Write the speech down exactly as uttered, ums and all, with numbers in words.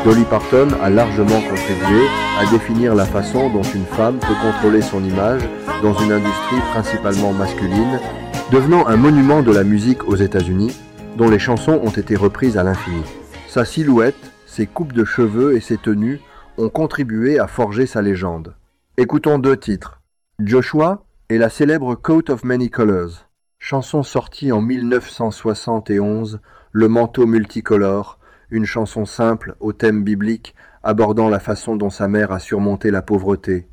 Dolly Parton a largement contribué à définir la façon dont une femme peut contrôler son image dans une industrie principalement masculine, devenant un monument de la musique aux États-Unis, dont les chansons ont été reprises à l'infini. Sa silhouette, ses coupes de cheveux et ses tenues ont contribué à forger sa légende. Écoutons deux titres. Joshua et la célèbre Coat of Many Colors, chanson sortie en mille neuf cent soixante et onze, Le manteau multicolore, une chanson simple au thème biblique abordant la façon dont sa mère a surmonté la pauvreté.